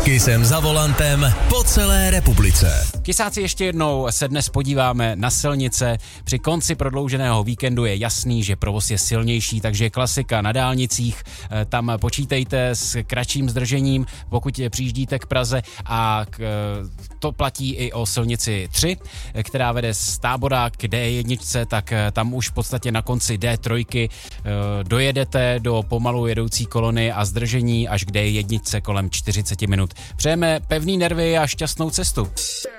Kysem za volantem po celé republice. Kysáci, ještě jednou se dnes podíváme na silnice. Při konci prodlouženého víkendu je jasný, že provoz je silnější, takže klasika na dálnicích. Tam počítejte s kratším zdržením, pokud přijíždíte k Praze, a to platí i o silnici 3, která vede z Tábora k D1, tak tam už v podstatě na konci D3 dojedete do pomalu jedoucí kolony a zdržení až k D1 kolem 40 minut. Přejeme pevný nervy a šťastnou cestu.